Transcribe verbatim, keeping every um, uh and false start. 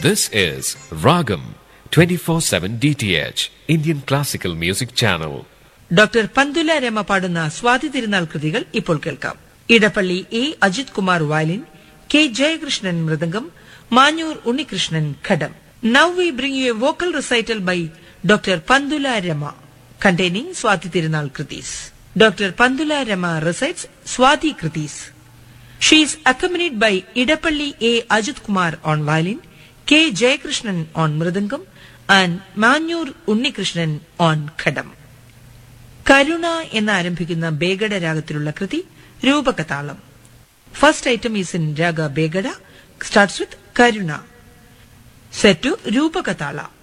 This is Ragam twenty-four seven D T H, Indian Classical Music Channel. Doctor Pantula Rama പാടുന്ന സ്വാതി തിരുനാൾ കൃതികൾ ഇപ്പോൾ കേൾക്കാം. Edappally A Ajith Kumar violin, K Jayakrishnan mridangam, Manjoor Unnikrishnan ghatam. Now we bring you a vocal recital by Doctor Pandula Rama containing Swati Tirunal Kritis. Doctor Pandula Rama recites Swati Kritis. She is accompanied by Idapalli A. Ajit Kumar on violin, K. Jayakrishnan on mridangam, and Manyur Unnikrishnan on khadam. Karuna എന്ന ആരംഭിക്കുന്ന ബേഗഡ രാഗത്തിലുള്ള കൃതി രൂപകതാളം. First item is in Raga Begada, starts with Karuna. Set to Rupakatala.